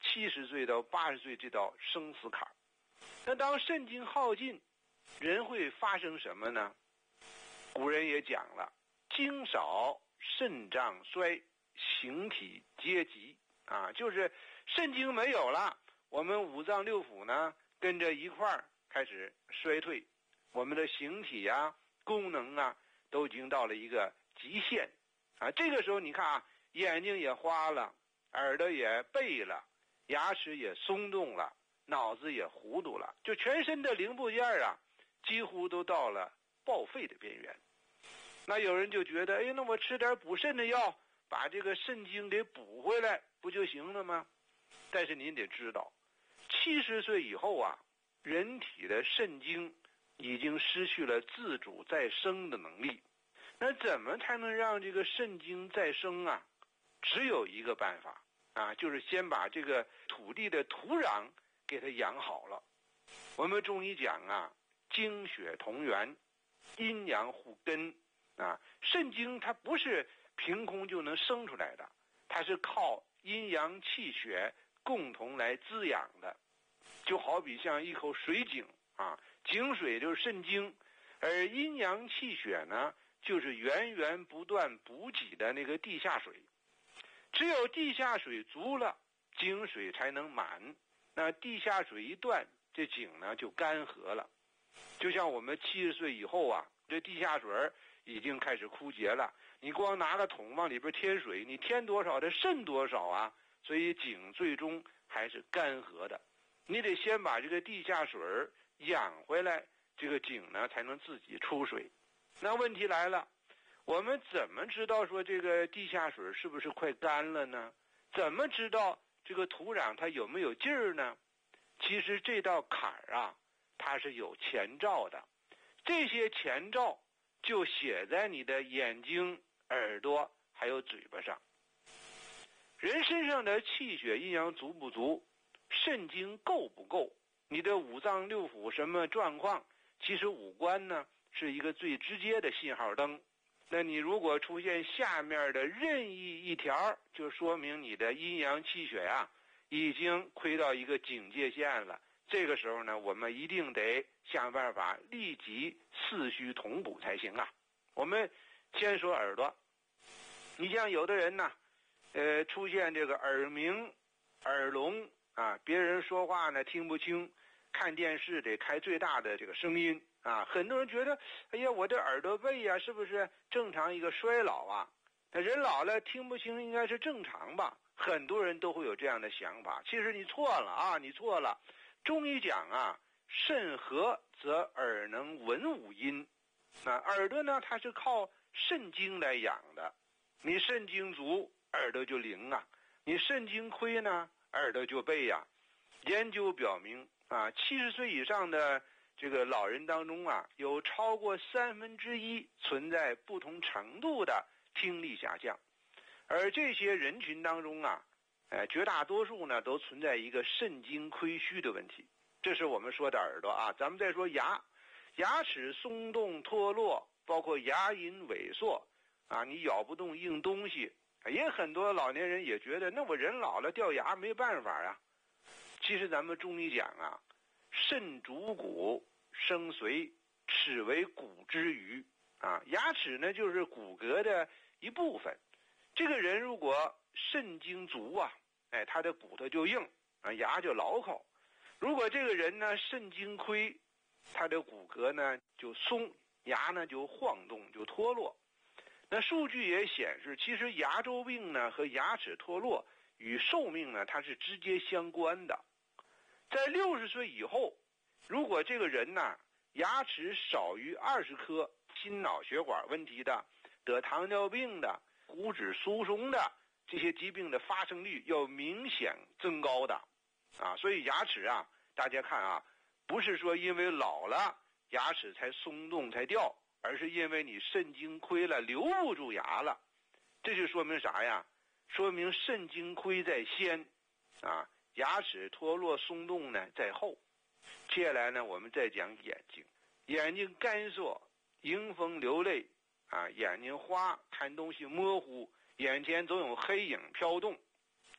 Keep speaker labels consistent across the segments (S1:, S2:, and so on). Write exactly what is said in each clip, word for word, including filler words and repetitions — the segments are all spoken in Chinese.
S1: 七十岁到八十岁这道生死坎。那当肾精耗尽，人会发生什么呢？古人也讲了，精少肾脏衰，形体皆急啊，就是肾精没有了，我们五脏六腑呢跟着一块儿开始衰退，我们的形体啊功能啊都已经到了一个极限啊。这个时候你看啊，眼睛也花了，耳朵也背了，牙齿也松动了，脑子也糊涂了，就全身的零部件啊几乎都到了报废的边缘。那有人就觉得，哎，那我吃点补肾的药，把这个肾精给补回来不就行了吗？但是您得知道，七十岁以后啊，人体的肾精已经失去了自主再生的能力。那怎么才能让这个肾精再生啊？只有一个办法啊，就是先把这个土地的土壤给它养好了。我们中医讲啊，精血同源，阴阳互根啊。肾精它不是凭空就能生出来的，它是靠阴阳气血共同来滋养的。就好比像一口水井啊，井水就是肾精，而阴阳气血呢，就是源源不断补给的那个地下水。只有地下水足了，井水才能满。那地下水一断，这井呢就干涸了。就像我们七十岁以后啊，这地下水已经开始枯竭了，你光拿个桶往里边添水，你添多少它渗多少啊，所以井最终还是干涸的。你得先把这个地下水养回来，这个井呢才能自己出水。那问题来了，我们怎么知道说这个地下水是不是快干了呢？怎么知道这个土壤它有没有劲儿呢？其实这道坎儿啊，它是有前兆的，这些前兆就写在你的眼睛、耳朵还有嘴巴上。人身上的气血阴阳足不足，肾精够不够，你的五脏六腑什么状况，其实五官呢是一个最直接的信号灯。那你如果出现下面的任意一条，就说明你的阴阳气血啊已经亏到一个警戒线了。这个时候呢，我们一定得想办法立即四虚同补才行啊。我们先说耳朵，你像有的人呢，呃，出现这个耳鸣、耳聋啊，别人说话呢听不清，看电视得开最大的这个声音啊。很多人觉得，哎呀，我的耳朵背啊，是不是正常一个衰老啊？那人老了听不清应该是正常吧？很多人都会有这样的想法。其实你错了啊，你错了。中医讲啊，肾和则耳能闻五音。那耳朵呢，它是靠肾精来养的。你肾精足，耳朵就灵啊；你肾精亏呢，耳朵就背呀。研究表明啊，七十岁以上的这个老人当中啊，有超过三分之一存在不同程度的听力下降，而这些人群当中啊，呃，绝大多数呢都存在一个肾精亏虚的问题。这是我们说的耳朵啊。咱们再说牙，牙齿松动脱落，包括牙龈萎缩啊，你咬不动硬东西。也很多老年人也觉得，那我人老了掉牙没办法啊。其实咱们中医讲啊，肾主骨，生髓，齿为骨之余啊。牙齿呢就是骨骼的一部分。这个人如果肾精足啊，哎，他的骨头就硬啊，牙就牢靠。如果这个人呢肾精亏，他的骨骼呢就松，牙呢就晃动，就脱落。那数据也显示，其实牙周病呢和牙齿脱落与寿命呢它是直接相关的。在六十岁以后，如果这个人呢牙齿少于二十颗，心脑血管问题的、得糖尿病的、骨质疏松的这些疾病的发生率要明显增高的啊。所以牙齿啊，大家看啊，不是说因为老了牙齿才松动才掉，而是因为你肾精亏了，留不住牙了。这就说明啥呀？说明肾精亏在先啊，牙齿脱落松动呢在后。接下来呢，我们再讲眼睛。眼睛干涩，迎风流泪啊，眼睛花，看东西模糊，眼前总有黑影飘动。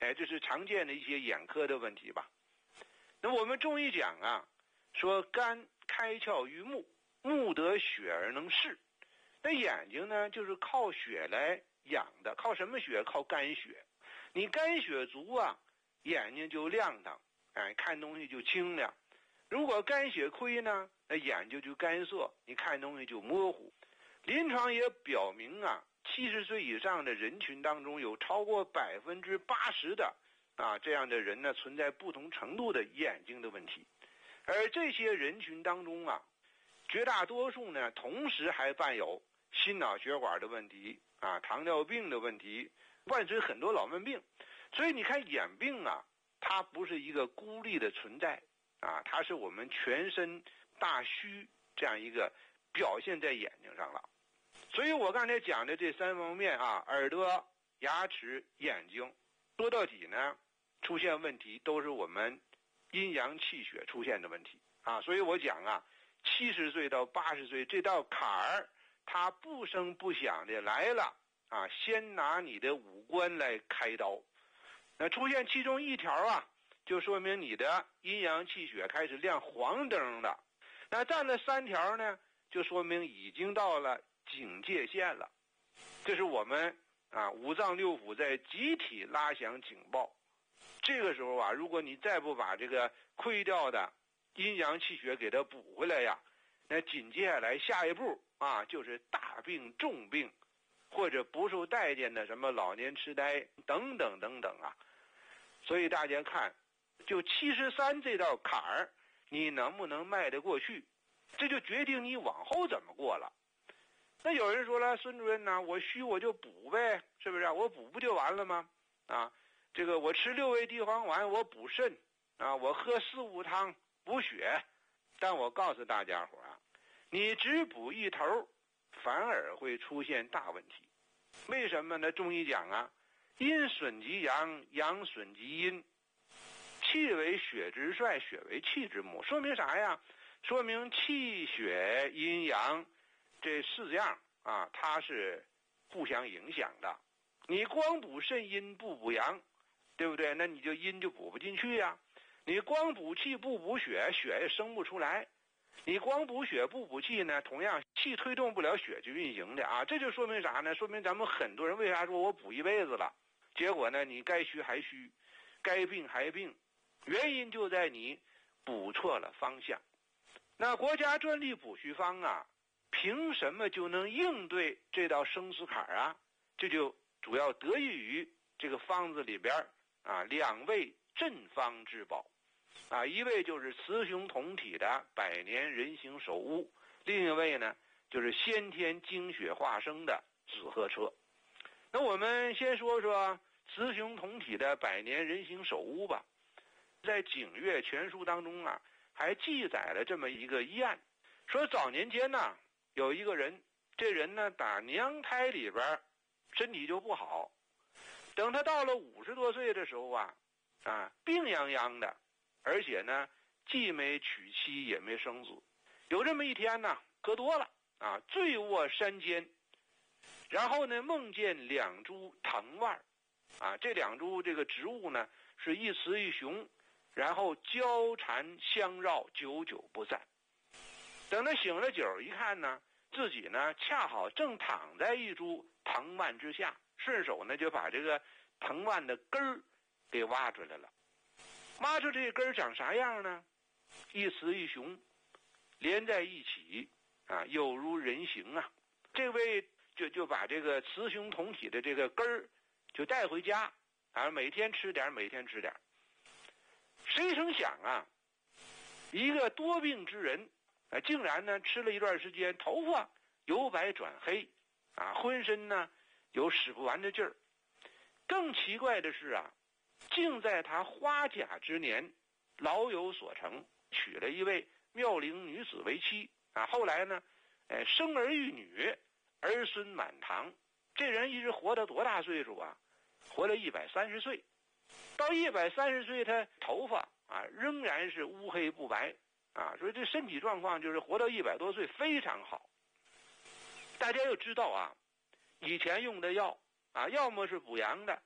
S1: 哎，这是常见的一些眼科的问题吧。那我们中医讲啊，说肝开窍于目，目得血而能视。那眼睛呢，就是靠血来养的，靠什么血？靠肝血。你肝血足啊，眼睛就亮堂，哎，看东西就清亮。如果肝血亏呢，那眼睛就干涩，你看东西就模糊。临床也表明啊，七十岁以上的人群当中，有超过百分之八十的啊这样的人呢，存在不同程度的眼睛的问题。而这些人群当中啊，绝大多数呢，同时还伴有心脑血管的问题啊、糖尿病的问题，伴随很多老慢病。所以你看眼病啊，它不是一个孤立的存在啊，它是我们全身大虚这样一个表现在眼睛上了。所以我刚才讲的这三方面啊，耳朵、牙齿、眼睛，说到底呢，出现问题都是我们阴阳气血出现的问题啊。所以我讲啊，七十岁到八十岁这道坎儿，它不声不响的来了啊，先拿你的五官来开刀。那出现其中一条啊，就说明你的阴阳气血开始亮黄灯了。那占了三条呢，就说明已经到了警戒线了。这是我们啊五脏六腑在集体拉响警报。这个时候啊，如果你再不把这个亏掉的阴阳气血给它补回来呀，那紧接下来下一步啊，就是大病重病，或者不受待见的什么老年痴呆等等等等啊。所以大家看，就七十三这道坎儿，你能不能迈得过去，这就决定你往后怎么过了。那有人说了，孙主任呢，我虚我就补呗，是不是？我补不就完了吗？啊，这个我吃六味地黄丸，我补肾啊，我喝四物汤补血。但我告诉大家伙啊，你只补一头，反而会出现大问题。为什么呢？中医讲啊，阴损及阳，阳损及阴，气为血之帅，血为气之母。说明啥呀？说明气血阴阳这四样啊，它是互相影响的。你光补肾阴不补阳，对不对？那你就阴就补不进去呀。你光补气不补血，血也生不出来。你光补血不补气呢，同样气推动不了血去运行的啊。这就说明啥呢？说明咱们很多人为啥说我补一辈子了，结果呢，你该虚还虚，该病还病，原因就在你补错了方向。那国家专利补虚方啊，凭什么就能应对这道生死坎啊？这就主要得益于这个方子里边啊两味镇方之宝啊，一位就是雌雄同体的百年人形首乌，另一位呢就是先天精血化生的紫河车。那我们先说说雌雄同体的百年人形首乌吧。在《景岳全书》当中啊，还记载了这么一个医案，说早年间呢，有一个人，这人呢打娘胎里边身体就不好，等他到了五十多岁的时候啊，啊病殃殃的，而且呢既没娶妻也没生子。有这么一天呢，喝多了啊，醉卧山间，然后呢梦见两株藤蔓啊，这两株这个植物呢是一雌一雄，然后交缠相绕，久久不散。等他醒了酒一看呢，自己呢恰好正躺在一株藤蔓之下，顺手呢就把这个藤蔓的根儿给挖出来了。挖出这根儿长啥样呢？一雌一雄连在一起啊，有如人形啊。这位就就把这个雌雄同体的这个根儿就带回家啊，每天吃点，每天吃点。谁成想啊，一个多病之人啊，竟然呢吃了一段时间，头发由白转黑啊，浑身呢有使不完的劲儿。更奇怪的是啊，竟在他花甲之年老有所成，娶了一位妙龄女子为妻啊。后来呢，哎，生儿育女，儿孙满堂。这人一直活到多大岁数啊？活了一百三十岁。到一百三十岁，他头发啊仍然是乌黑不白啊，所以这身体状况就是活到一百多岁非常好。大家要知道啊，以前用的药啊，要么是补阳的，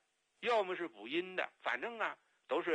S1: 要么是补阴的，反正啊都是